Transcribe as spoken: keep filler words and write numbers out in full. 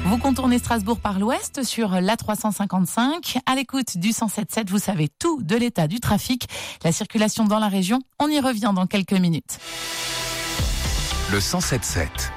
Vous contournez Strasbourg par l'ouest sur l'A trois cent cinquante-cinq. À l'écoute du cent sept sept, vous savez tout de l'état du trafic, la circulation dans la région. On y revient dans quelques minutes. Le cent sept sept.